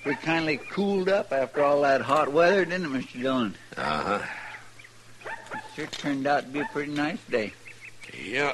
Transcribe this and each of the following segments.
We kindly cooled up after all that hot weather, didn't it, Mr. Dillon? Uh-huh. It sure turned out to be a pretty nice day. Yeah.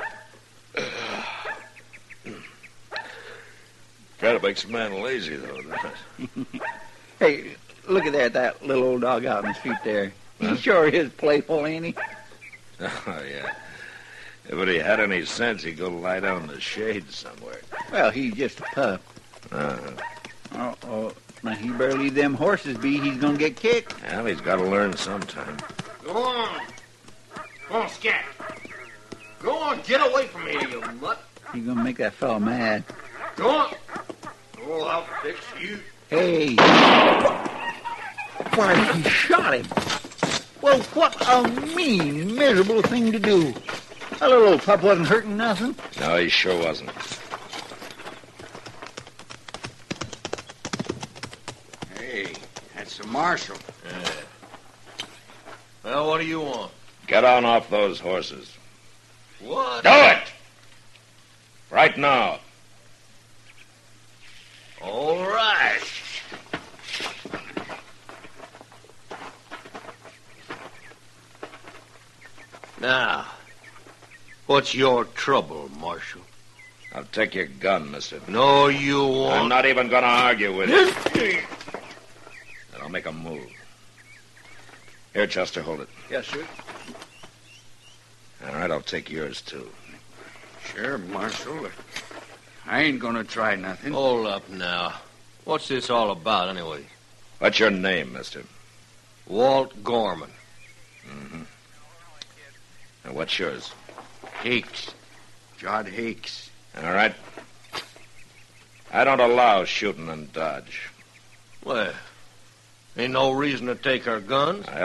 Kind of makes a man lazy, though, doesn't it? Hey, look at that little old dog out in the street there. He Huh? sure is playful, ain't he? Oh, yeah. If he had any sense, he'd go lie down in the shade somewhere. Well, he's just a pup. Uh-huh. Oh, now he better leave them horses be. He's gonna get kicked. Well, he's got to learn sometime. Go on. Go on, scat. Go on, get away from here, you mutt. He's gonna make that fellow mad. Go on. Oh, I'll fix you. Hey! Why, he shot him. Well, what a mean, miserable thing to do. That little old pup wasn't hurting nothing. No, he sure wasn't. Hey, that's the marshal. Yeah. Well, what do you want? Get on off those horses. What? Do it! Right now. All right. Now, what's your trouble, Marshal? I'll take your gun, mister. No, you I'm won't. not even going to argue with you. Then I'll make a move. Here, Chester, hold it. Yes, sir. All right, I'll take yours, too. Sure, Marshal. I ain't gonna try nothing. Hold up now. What's this all about, anyway? What's your name, mister? Walt Gorman. Mm-hmm. And what's yours? Hakes. Jod Hakes. All right. I don't allow shooting and dodge. Well, ain't no reason to take our guns.